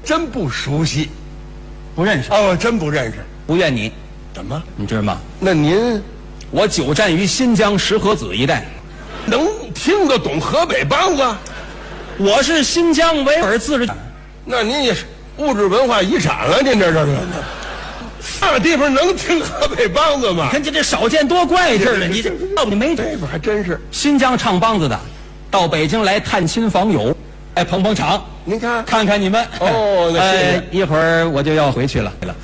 真不熟悉。 不认识， 哦，真不认识。 不怨你。 怎么？ 你知道吗？ 那您我久站于新疆石河子一带， 能听得懂河北梆子？ 我是新疆维吾尔自治。 那您也是物质文化遗产了，您这那地方能听河北梆子吗？ 看这少见多怪劲儿的，你这你没这边还真是新疆唱梆子的，到北京来探亲访友，哎，捧捧场。 您看看看你们哦，那谢谢一会儿我就要回去了。